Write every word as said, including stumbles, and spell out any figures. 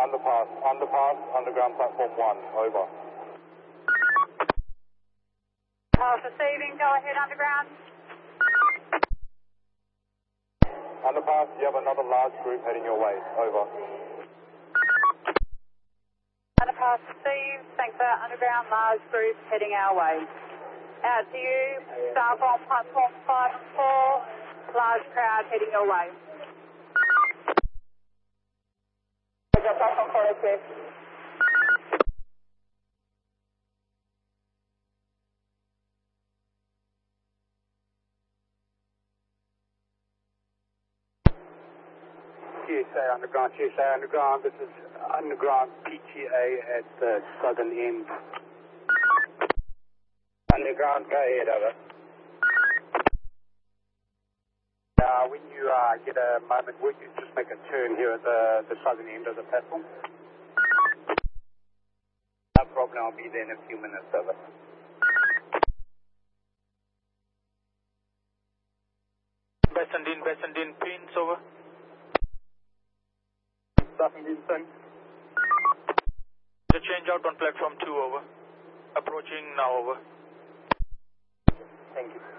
underpass, underpass, underground platform one, over. Pass receiving, go ahead underground. Underpass, you have another large group heading your way, over. Underpass received, thanks for underground, large group heading our way. Out to you, staff on platform five and four, large crowd heading your way. Platform four, okay. T S A Underground, T S A Underground, this is Underground P T A at the southern end. Underground, go ahead, over. Uh, when you uh, get a moment, would you just make a turn here at the, the southern end of the platform? No problem, I'll be there in a few minutes, over. Bassendean, Bassendean, Pins, over. Bassendean, The change out on platform two, over. Approaching now, over. Thank you.